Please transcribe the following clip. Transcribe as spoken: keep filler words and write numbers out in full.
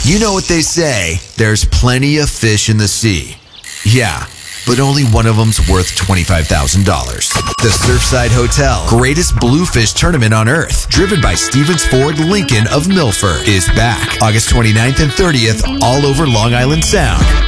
You know what they say, there's plenty of fish in the sea. Yeah, but only one of them's worth twenty-five thousand dollars. The Surfside Hotel, greatest bluefish tournament on earth, driven by Stevens Ford Lincoln of Milford, is back August twenty-ninth and thirtieth all over Long Island Sound.